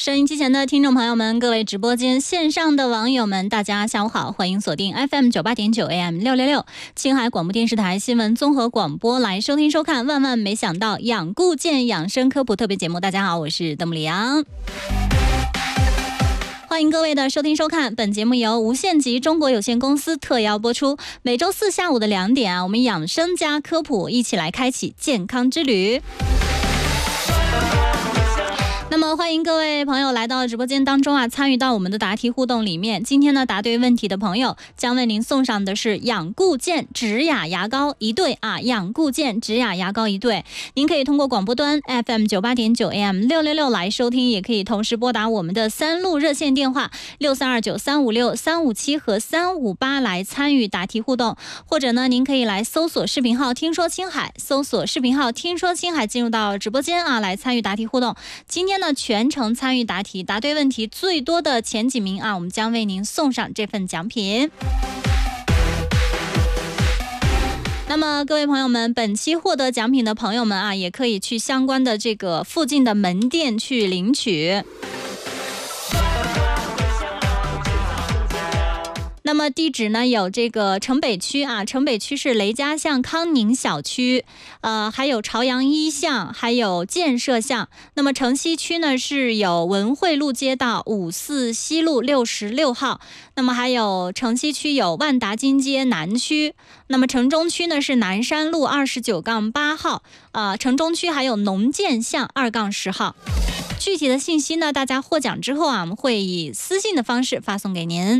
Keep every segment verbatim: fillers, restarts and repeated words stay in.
收音机前的听众朋友们，各位直播间线上的网友们，大家下午好，欢迎锁定 F M 九八点九 A M 六六六青海广播电视台新闻综合广播来收听收看万万没想到养固健养生科普特别节目。大家好，我是邓木里阳，欢迎各位的收听收看。本节目由无限极中国有限公司特邀播出。每周四下午的两点啊，我们养生加科普一起来开启健康之旅。那么欢迎各位朋友来到直播间当中啊，参与到我们的答题互动里面。今天呢，答对问题的朋友将为您送上的是养固健植雅牙膏一对啊，养固健植雅牙膏一对。您可以通过广播端 F M 九八点九 A M 六六六来收听，也可以同时拨打我们的三路热线电话六三二九三五六三五七和三五八来参与答题互动，或者呢，您可以来搜索视频号听说青海，搜索视频号听说青海进入到直播间啊，来参与答题互动。今天呢，全程参与答题，答对问题最多的前几名啊，我们将为您送上这份奖品。那么各位朋友们，本期获得奖品的朋友们啊，也可以去相关的这个附近的门店去领取。那么地址呢，有这个城北区啊，城北区是雷家巷康宁小区，呃，还有朝阳一巷，还有建设巷。那么城西区呢，是有文汇路街道五四西路六十六号。那么还有城西区有万达金街南区。那么城中区呢是南山路二十九杠八号，呃，城中区还有农建巷二杠十号。具体的信息呢，大家获奖之后啊，我们会以私信的方式发送给您。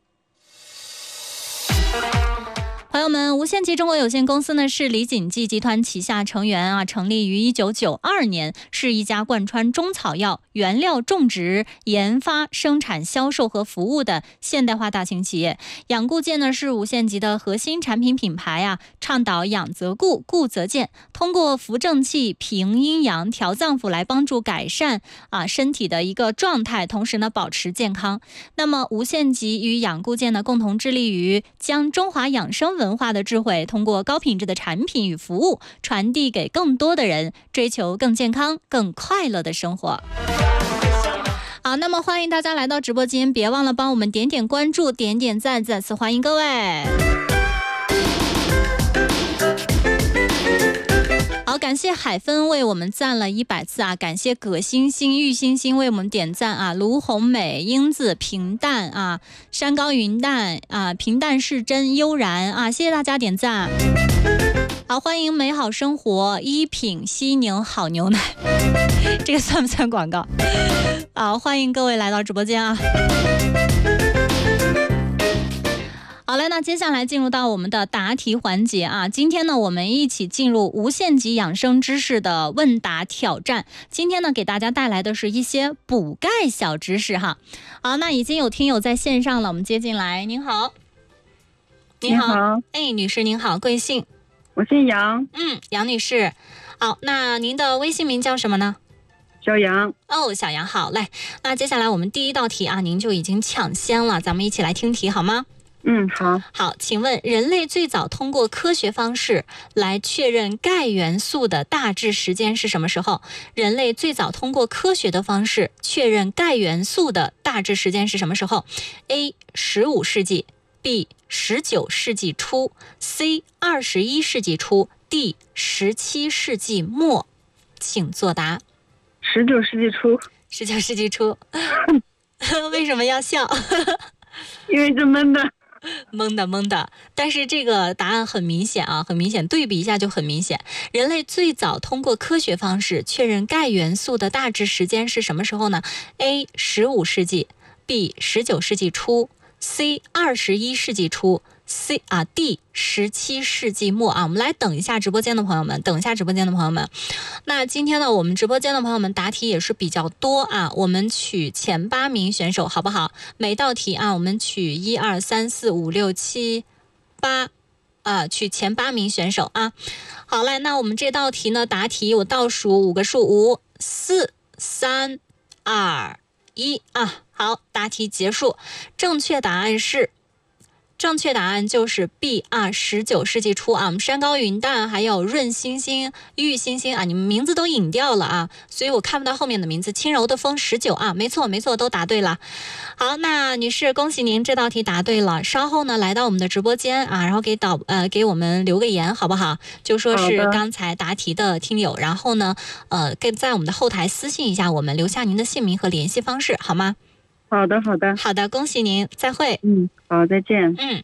朋友们，无限极中国有限公司呢是李锦记集团旗下成员啊，成立于一九九二年，是一家贯穿中草药、原料种植、研发、生产、销售和服务的现代化大型企业。养固健呢是无限极的核心产品品牌啊，倡导养则固，固则健，通过扶正气、平阴阳、调脏腑来帮助改善啊身体的一个状态，同时呢保持健康。那么无限极与养固健呢共同致力于将中华养生文化的智慧通过高品质的产品与服务传递给更多的人，追求更健康更快乐的生活。好，那么欢迎大家来到直播间，别忘了帮我们点点关注点点赞，再次欢迎各位。好，感谢海芬为我们赞了一百次啊！感谢葛星星、玉星星为我们点赞啊！卢红美、英子、平淡啊、山高云淡啊、平淡是真、悠然啊，谢谢大家点赞。好，欢迎美好生活、一品西宁好牛奶，这个算不算广告？好，欢迎各位来到直播间啊！好了，那接下来进入到我们的答题环节啊。今天呢，我们一起进入无限极养生知识的问答挑战。今天呢，给大家带来的是一些补钙小知识哈。好，那已经有听友在线上了，我们接进来。您好，您好， 您好， 哎，女士您好，贵姓？ 我姓杨。 嗯，杨女士。好，那您的微信名叫什么呢？ 小杨。 哦，小杨，好嘞。那接下来我们第一道题啊，您就已经抢先了，咱们一起来听题好吗？ 嗯，好。 好，请问人类最早通过科学方式来确认钙元素的大致时间是什么时候？人类最早通过科学的方式确认钙元素的大致时间是什么时候 ？A. 十五世纪 B. 十九世纪初 C. 二十一世纪初 D. 十七世纪末，请作答。 十九世纪初。 十九世纪初。为什么要笑？ 因为这闷的。 懵的懵的，但是这个答案很明显啊，很明显，对比一下就很明显。人类最早通过科学方式确认钙元素的大致时间是什么时候呢 ？A. 十五世纪 B. 十九世纪初 C. 二十一世纪初 C 啊 D 十七世纪末啊。我们来等一下直播间的朋友们，等一下直播间的朋友们。那今天呢，我们直播间的朋友们答题也是比较多啊，我们取前八名选手好不好？每道题啊，我们取一二三四五六七八啊，取前八名选手啊。好嘞，那我们这道题呢，答题我倒数五个数，五、四、三、二、一啊。好，答题结束，正确答案是正确答案就是 B 啊，十九世纪初啊，我们山高云淡还有润星星、玉星星啊，你们名字都隐掉了啊，所以我看不到后面的名字。轻柔的风十九啊，没错没错，都答对了。好，那女士，恭喜您这道题答对了。稍后呢，来到我们的直播间啊，然后给导呃给我们留个言，好不好？就说是刚才答题的听友，然后呢，呃，给在我们的后台私信一下我们，留下您的姓名和联系方式，好吗？ 好的，好的， 好的，恭喜您，再会。 嗯，好，再见。 嗯。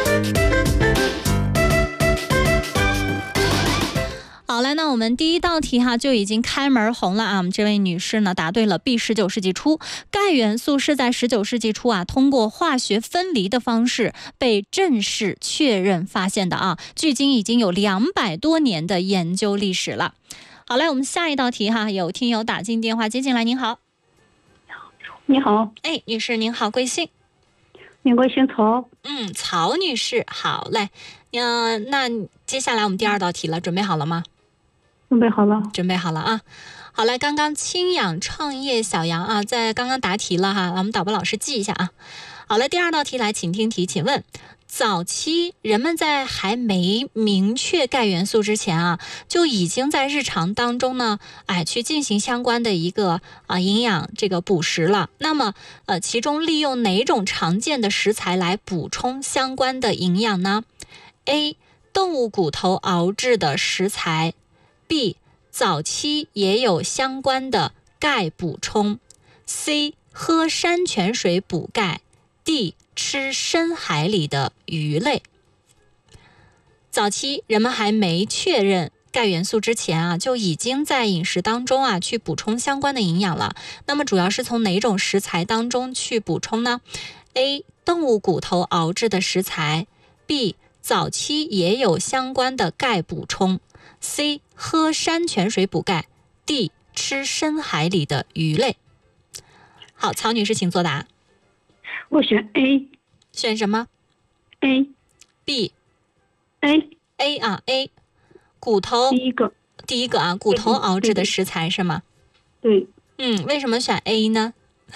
好来，那我们第一道题哈就已经开门红了啊！我们这位女士呢答对了 B， 十九世纪初，钙元素是在十九世纪初啊，通过化学分离的方式被正式确认发现的啊，距今已经有两百多年的研究历史了。好来，我们下一道题哈，有听友打进电话接进来，您好。 你好， 哎，女士您好，贵姓？ 民国姓曹。 嗯，曹女士，好嘞。嗯、呃，那接下来我们第二道题了，准备好了吗？ 准备好了。 准备好了啊。好嘞，刚刚清养创业小杨啊，在刚刚答题了哈，我们导播老师记一下啊。好了，第二道题来，请听题，请问早期人们在还没明确钙元素之前啊，就已经在日常当中呢，哎，去进行相关的一个啊营养这个补食了。那么呃，其中利用哪种常见的食材来补充相关的营养呢 ？A. 动物骨头熬制的食材 B. 早期也有相关的钙补充 C. 喝山泉水补钙 D. 吃深海里的鱼类。早期人们还没确认钙元素之前啊，就已经在饮食当中啊去补充相关的营养了。那么主要是从哪种食材当中去补充呢？ A. 动物骨头熬制的食材 B. 早期也有相关的钙补充 C. 喝山泉水补钙 D. 吃深海里的鱼类。好，曹女士请作答。 我选 A。 选什么？ A。 B。 A。 A 啊 A， 骨头第一个。 第一个啊，骨头熬制的食材是吗？ 对。 嗯，为什么选 A 呢？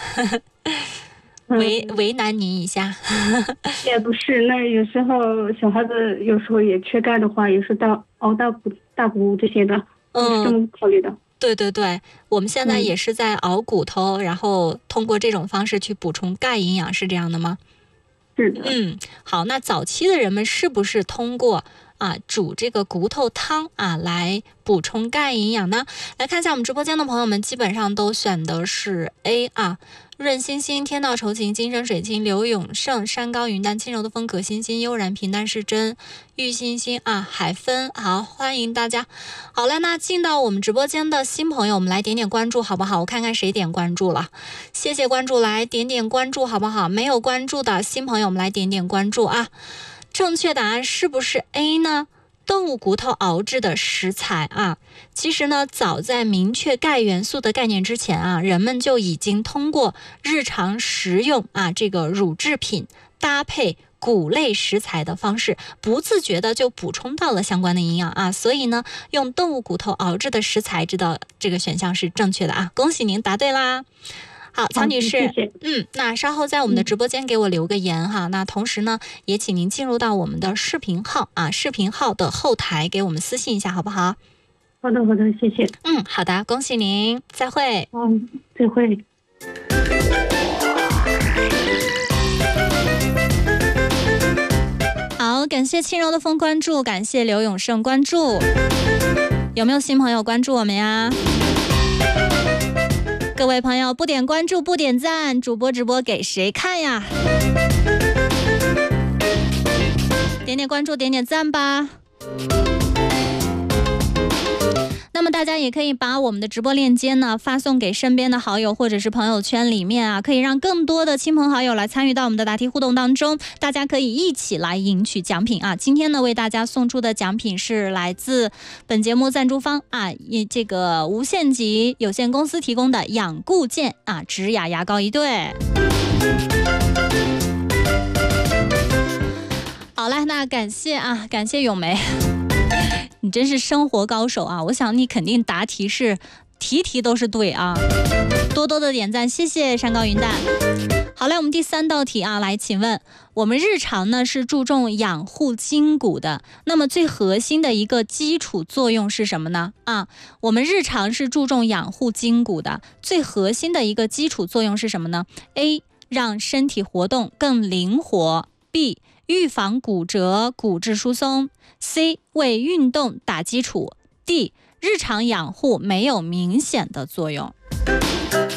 为为难您一下。 也不是，那有时候小孩子有时候也缺钙的话，也是大熬大骨大骨这些的，嗯，是这么考虑的。 对对对，我们现在也是在熬骨头，嗯、然后通过这种方式去补充钙营养，是这样的吗？ 是的。 嗯，好，那早期的人们是不是通过啊煮这个骨头汤啊来补充钙营养呢？来看一下我们直播间的朋友们，基本上都选的是 A 啊。润星星、天道酬勤、金生水晶、刘永胜、山高云淡、轻柔的风、葛欣欣、悠然平淡是真、玉星星啊、海芬，好，欢迎大家。好了，那进到我们直播间的新朋友，我们来点点关注好不好？我看看谁点关注了，谢谢关注，来点点关注好不好？没有关注的新朋友，我们来点点关注啊。正确答案是不是 A 呢？动物骨头熬制的食材啊，其实呢，早在明确钙元素的概念之前啊，人们就已经通过日常食用啊这个乳制品搭配谷类食材的方式，不自觉的就补充到了相关的营养啊，所以呢，用动物骨头熬制的食材，知道这个选项是正确的啊，恭喜您答对啦。好，曹女士， 谢谢。 嗯，那稍后在我们的直播间给我留个言、嗯、哈。那同时呢，也请您进入到我们的视频号啊，视频号的后台给我们私信一下，好不好？ 好的，好的，谢谢。 嗯，好的，恭喜您，再会。 嗯，再会。 好，感谢轻柔的风关注，感谢刘永胜关注。有没有新朋友关注我们呀？各位朋友，不点关注不点赞，主播直播给谁看呀？点点关注点点赞吧。那么大家也可以把我们的直播链接呢发送给身边的好友，或者是朋友圈里面啊，可以让更多的亲朋好友来参与到我们的答题互动当中，大家可以一起来赢取奖品啊！今天呢为大家送出的奖品是来自本节目赞助方啊，这个无限极有限公司提供的养固健啊植雅牙膏一对。好了，那感谢啊，感谢咏梅。你真是生活高手啊！我想你肯定答题是题题都是对啊，多多的点赞，谢谢山高云淡。 好嘞，我们第三道题啊，来，请问我们日常呢是注重养护筋骨的，那么最核心的一个基础作用是什么呢？啊，我们日常是注重养护筋骨的，最核心的一个基础作用是什么呢 ？A. 让身体活动更灵活 B. 预防骨折、骨质疏松 C. 为运动打基础 D. 日常养护没有明显的作用。